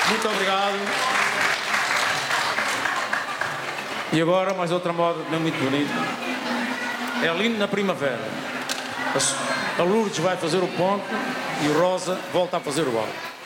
Muito obrigado. E agora mais outra moda também muito bonita. É lindo na primavera. A Lourdes vai fazer o ponto e o Rosa volta a fazer o balde.